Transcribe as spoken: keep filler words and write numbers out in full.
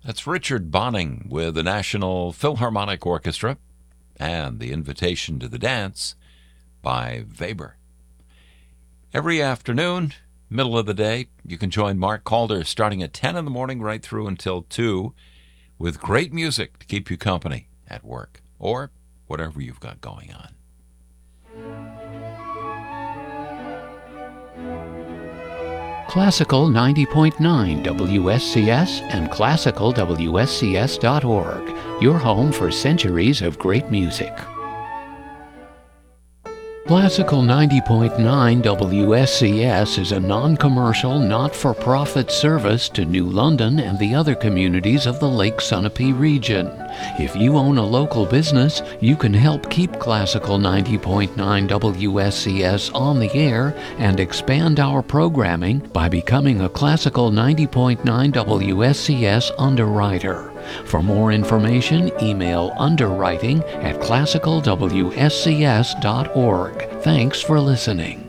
That's Richard Bonning with the National Philharmonic Orchestra and The Invitation to the Dance by Weber. Every afternoon, middle of the day, you can join Mark Calder starting at ten in the morning right through until two with great music to keep you company at work or whatever you've got going on. Classical ninety point nine W S C S and classical W S C S dot org, your home for centuries of great music. Classical ninety point nine W S C S is a non-commercial, not-for-profit service to New London and the other communities of the Lake Sunapee region. If you own a local business, you can help keep Classical ninety point nine W S C S on the air and expand our programming by becoming a Classical ninety point nine W S C S underwriter. For more information, email underwriting at classical W S C S dot org. Thanks for listening.